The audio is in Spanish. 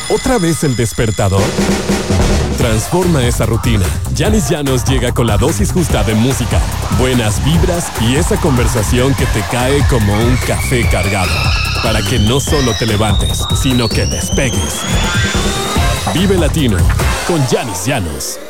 ¿Otra vez el despertador? Transforma esa rutina. Yanis Llanos llega con la dosis justa de música, buenas vibras y esa conversación que te cae como un café cargado. Para que no solo te levantes, sino que despegues. Vive Latino con Yanis Llanos.